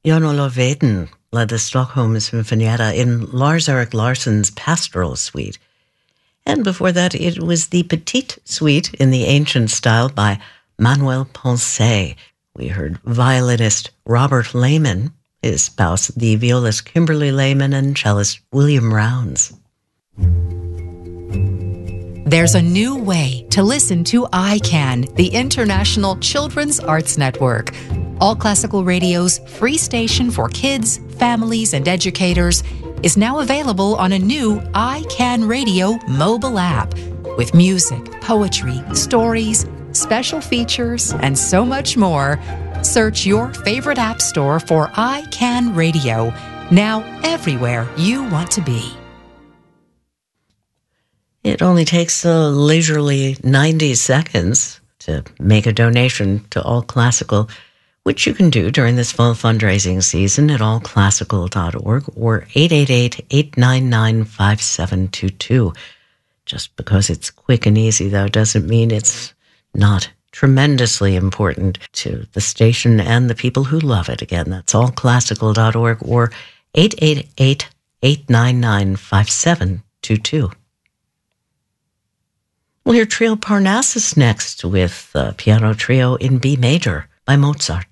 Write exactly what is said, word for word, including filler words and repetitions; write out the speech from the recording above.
Jan Olof Weden led the Stockholm Sinfonietta in Lars-Erik Larsson's Pastoral Suite. And before that, it was the Petite Suite in the ancient style by Manuel Poncet. We heard violinist Robert Lehman, his spouse, the violist Kimberly Lehman, and cellist William Rounds. There's a new way to listen to I CAN, the International Children's Arts Network. All Classical Radio's free station for kids, families, and educators is now available on a new I CAN Radio mobile app with music, poetry, stories, special features, and so much more. Search your favorite app store for I CAN Radio, now everywhere you want to be. It only takes a leisurely ninety seconds to make a donation to All Classical, which you can do during this fall fundraising season at all classical dot org or eight eight eight, eight nine nine, five seven two two. Just because it's quick and easy, though, doesn't mean it's not tremendously important to the station and the people who love it. Again, that's all classical dot org or eight eight eight, eight nine nine, five seven two two. We'll hear Trio Parnassus next with the piano trio in B major by Mozart.